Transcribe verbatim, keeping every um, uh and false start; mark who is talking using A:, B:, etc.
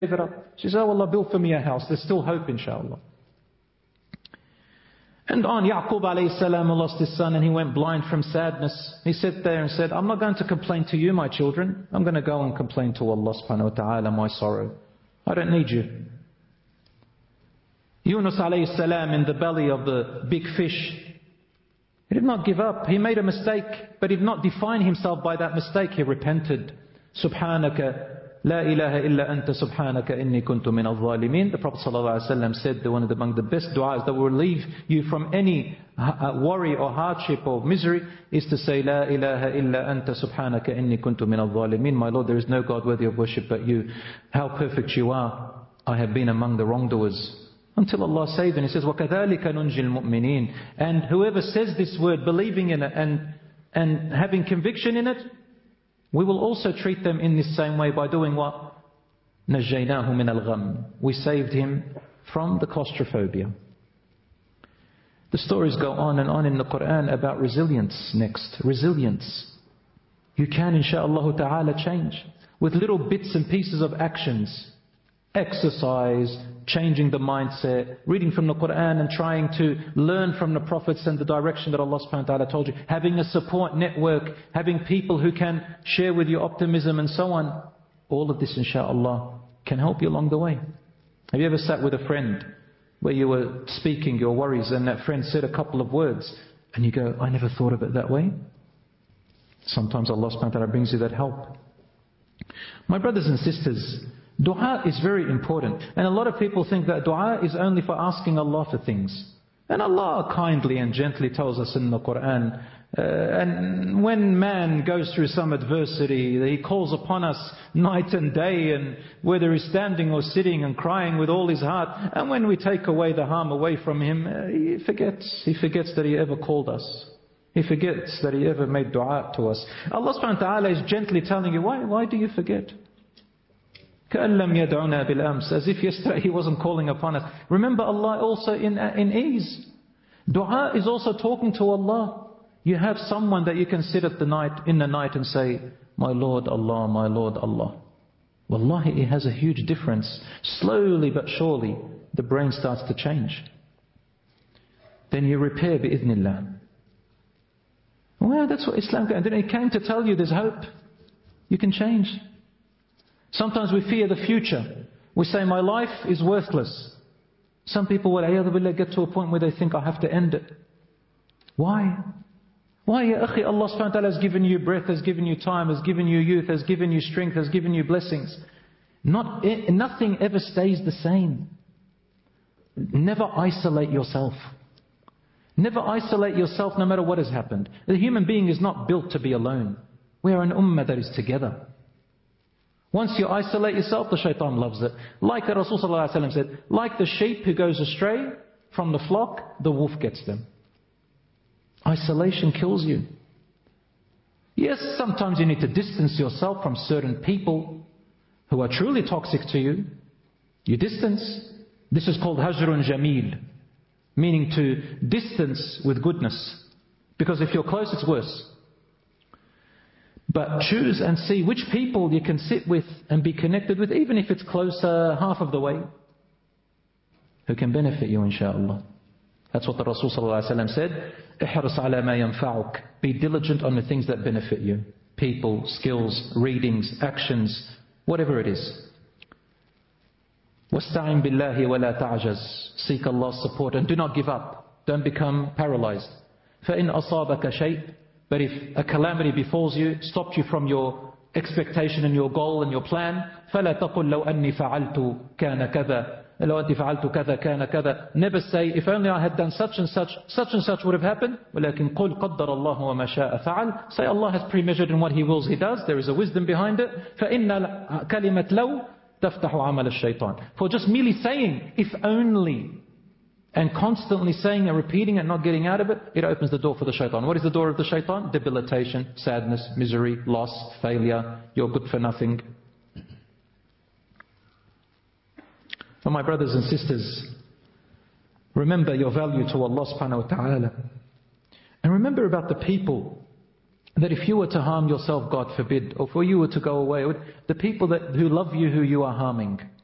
A: it up. She says, oh Allah, build for me a house. There's still hope, inshallah. And on Yaqub alayhi salam lost his son and he went blind from sadness. He sat there and said, I'm not going to complain to you, my children. I'm going to go and complain to Allah subhanahu wa ta'ala my sorrow. I don't need you. Yunus alayhi salam in the belly of the big fish. He did not give up. He made a mistake, but he did not define himself by that mistake. He repented. Subhanaka la ilaha illa anta subhanaka inni kuntu min al-zalimin. The Prophet ﷺ said that one of the, among the best du'as that will relieve you from any uh, worry or hardship or misery is to say La ilaha illa anta subhanaka inni kuntu min al-zalimin. My Lord, there is no God worthy of worship but you. How perfect you are. I have been among the wrongdoers. Until Allah saved and He says, وَكَذَلِكَ نُنْجِي الْمُؤْمِنِينَ. And whoever says this word, believing in it and, and having conviction in it, we will also treat them in this same way by doing what? نَجَّيْنَاهُ مِنَ الْغَمِّ. We saved him from the claustrophobia. The stories go on and on in the Quran about resilience next. Resilience. You can, insha'Allah ta'ala, change with little bits and pieces of actions. Exercise, changing the mindset, reading from the Quran and trying to learn from the prophets and the direction that Allah subhanahu wa ta'ala told you, having a support network, having people who can share with you optimism and so on. All of this, inshaAllah, can help you along the way. Have you ever sat with a friend where you were speaking your worries and that friend said a couple of words and you go, I never thought of it that way? Sometimes Allah subhanahu wa ta'ala brings you that help. My brothers and sisters, dua is very important. And a lot of people think that dua is only for asking Allah for things. And Allah kindly and gently tells us in the Quran, uh, and when man goes through some adversity, He calls upon us night and day, and whether he's standing or sitting and crying with all his heart. And when we take away the harm away from him, uh, he forgets. He forgets that He ever called us. He forgets that He ever made dua to us. Allah subhanahu wa ta'ala is gently telling you, why, why do you forget? As if yesterday He wasn't calling upon us. Remember Allah also in, in ease. Dua is also talking to Allah. You have someone that you can sit at the night, in the night and say, my Lord Allah, my Lord Allah. Wallahi, it has a huge difference. Slowly but surely, the brain starts to change. Then you repair bi'idhnillah. Well, that's what Islam came. It came to tell you there's hope. You can change. Sometimes we fear the future. We say, my life is worthless. Some people will get to a point where they think, I have to end it. Why? Why, ya akhi? Allah subhanahu wa ta'ala has given you breath, has given you time, has given you youth, has given you strength, has given you blessings. Not, nothing ever stays the same. Never isolate yourself. Never isolate yourself no matter what has happened. The human being is not built to be alone. We are an ummah that is together. Once you isolate yourself, the shaitan loves it. Like the Rasul sallallahu alaihi wasallam said, like the sheep who goes astray from the flock, the wolf gets them. Isolation kills you. Yes, sometimes you need to distance yourself from certain people who are truly toxic to you. You distance. This is called hajrun jameel, meaning to distance with goodness. Because if you're close, it's worse. But choose and see which people you can sit with and be connected with, even if it's closer half of the way, who can benefit you, inshaAllah. That's what the Rasul sallallahu alaihi wasallam said. Ihris ala ma yanfa'uk. Be diligent on the things that benefit you. People, skills, readings, actions, whatever it is. Wasta'in billahi wa la ta'jaz. Seek Allah's support and do not give up. Don't become paralyzed. فَإِنْ أَصَابَكَ شَيْءٍ. But if a calamity befalls you, stopped you from your expectation and your goal and your plan, فَلَا تَقُلْ لَوْ أَنِّي فَعَلْتُ كَانَ كَذَا لَوْ أَنِّي فَعَلْتُ كَذَا كَانَ كَذَا. Never say, if only I had done such and such, such and such would have happened. وَلَكِنْ قُلْ قَدَّرَ اللَّهُ وَمَا شَاءَ فَعَلْ. Say Allah has premeasured in what He wills He does. There is a wisdom behind it. فَإِنَّ كَلِمَةْ لَوْ تَفْتَحُ عَمَلَ الشَّيْطَانِ. For just merely saying, if only, and constantly saying and repeating and not getting out of it, it opens the door for the shaitan. What is the door of the shaitan? Debilitation, sadness, misery, loss, failure. You're good for nothing. For my brothers and sisters, remember your value to Allah subhanahu wa ta'ala. And remember about the people that if you were to harm yourself, God forbid, or for you were to go away, the people that who love you, who you are harming.